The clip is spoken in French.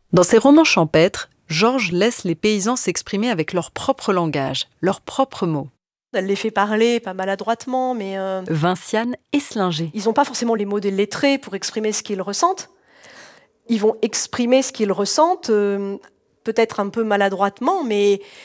Dans ses romans champêtres, Georges laisse les paysans s'exprimer avec leur propre langage, leurs propres mots. Elle les fait parler, pas maladroitement, mais Vinciane Esslinger. ils n'ont pas forcément les mots des lettrés pour exprimer ce qu'ils ressentent. Ils vont exprimer ce qu'ils ressentent, peut-être un peu maladroitement, mais